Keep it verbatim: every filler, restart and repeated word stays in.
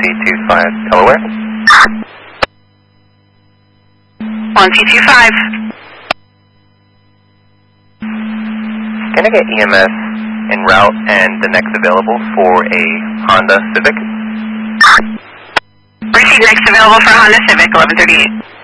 C two five Delaware. one C two five. Can I get E M S en route and the next available for a Honda Civic? Receive next available for Honda Civic, eleven thirty-eight.